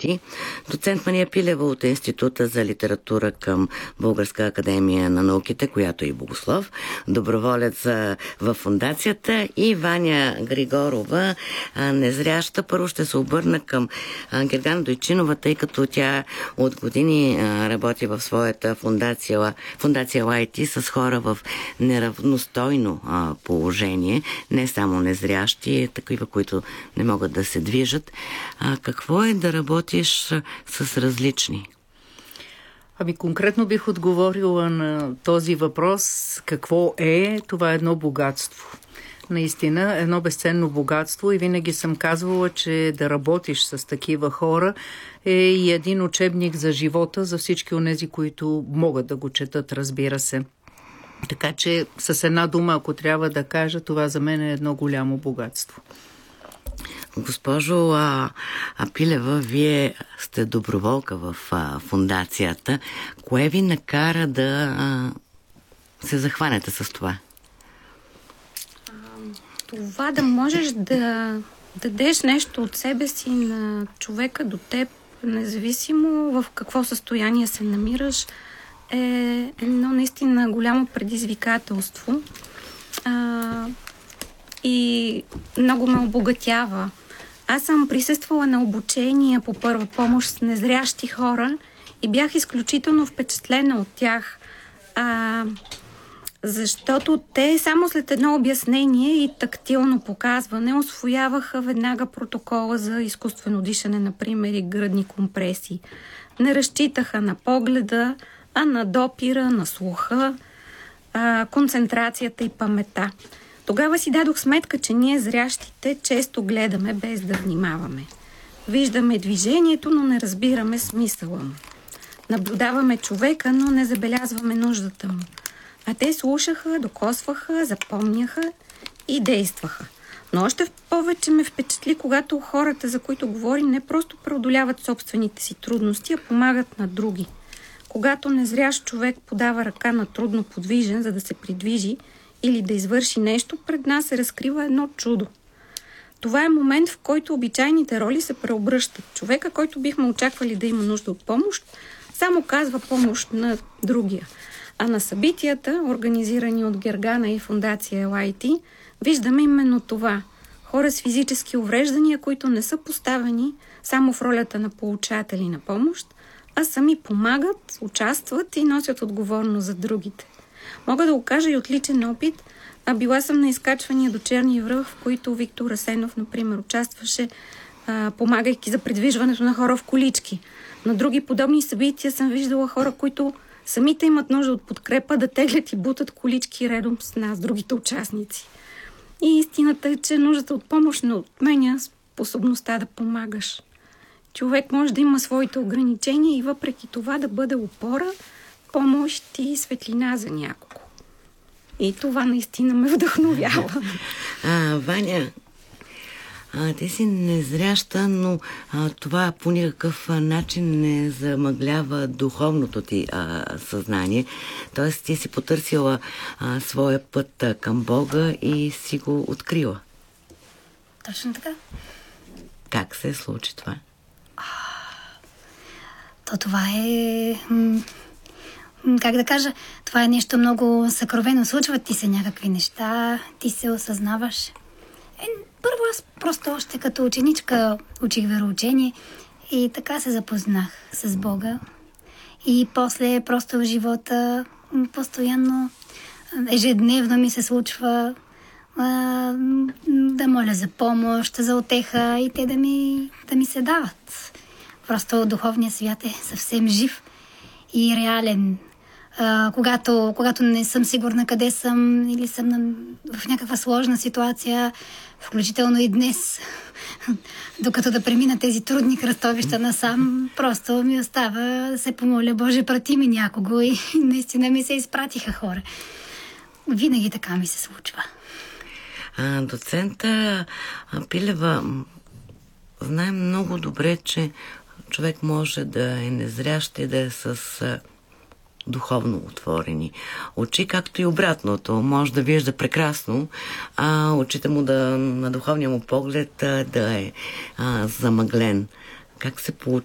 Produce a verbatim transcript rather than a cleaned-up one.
ти. Доцент Мария Пилева от Института за литература към Българска академия на науките, която е и богослов, доброволец в фундацията, и Ваня Григорова, незряща. Първо ще се обърна към Гергана Дойчинова, тъй като тя от години работи в своята фундация, фундация Лайти с хора в неравностойно положение, не само незрящи, такива, които не могат да се движат. А какво е да работиш с различни? Ами конкретно бих отговорила на този въпрос. Какво е? Това е едно богатство. Наистина, едно безценно богатство, и винаги съм казвала, че да работиш с такива хора е и един учебник за живота за всички онези, които могат да го четат, разбира се. Така че с една дума, ако трябва да кажа, това за мен е едно голямо богатство. Госпожо а, Апилева, вие сте доброволка в а, фундацията. Кое ви накара да а, се захванете с това? Това да можеш да дадеш нещо от себе си на човека до теб, независимо в какво състояние се намираш, е едно наистина голямо предизвикателство а, и много ме обогатява. Аз съм присъствала на обучения по първа помощ с незрящи хора и бях изключително впечатлена от тях, а, защото те само след едно обяснение и тактилно показване усвояваха веднага протокола за изкуствено дишане, например, и гръдни компресии. Не разчитаха на погледа, а на допира, на слуха, а, концентрацията и паметта. Тогава си дадох сметка, че ние зрящите често гледаме без да внимаваме. Виждаме движението, но не разбираме смисъла му. Наблюдаваме човека, но не забелязваме нуждата му. А те слушаха, докосваха, запомняха и действаха. Но още повече ме впечатли, когато хората, за които говорим, не просто преодоляват собствените си трудности, а помагат на други. Когато незрящ човек подава ръка на трудно подвижен, за да се придвижи или да извърши нещо, пред нас се разкрива едно чудо. Това е момент, в който обичайните роли се преобръщат. Човека, който бихме очаквали да има нужда от помощ, само казва помощ на другия. А на събитията, организирани от Гергана и фундация Ел Ай Ти, виждаме именно това. Хора с физически увреждания, които не са поставени само в ролята на получатели на помощ, а сами помагат, участват и носят отговорност за другите. Мога да го кажа и от личен опит, а била съм на изкачвания до Черния връх, в които Виктор Асенов, например, участваше, а, помагайки за придвижването на хора в колички. На други подобни събития съм виждала хора, които самите имат нужда от подкрепа, да теглят и бутат колички редом с нас, другите участници. И истината е, че нуждата от помощ не отменя способността да помагаш. Човек може да има своите ограничения и въпреки това да бъде опора, помощ и светлина за някого. И това наистина ме вдъхновява. А, Ваня, а, ти си незряща, но а, това по никакъв начин не замъглява духовното ти а, съзнание. Тоест ти си потърсила а, своя път а, към Бога и си го открила. Точно така. Как се случи това? А, то това е... М- как да кажа, това е нещо много съкровено. Случват ти се някакви неща, ти се осъзнаваш. Е, първо аз просто още като ученичка учих вероучение и така се запознах с Бога. И после просто в живота постоянно, ежедневно ми се случва а, да моля за помощ, за утеха и те да ми, да ми се дават. Просто духовният свят е съвсем жив и реален. Uh, когато, когато не съм сигурна къде съм или съм на, в някаква сложна ситуация, включително и днес, докато да премина тези трудни кръстовища насам, просто ми остава да се помоля: Боже, прати ми някого, и наистина ми се изпратиха хора. Винаги така ми се случва. А, доцента Пилева, знаем много добре, че човек може да е незрящ и да е с духовно отворени очи, както и обратното. Може да вижда прекрасно, а очите му да, на духовния му поглед да е а, замъглен. Как се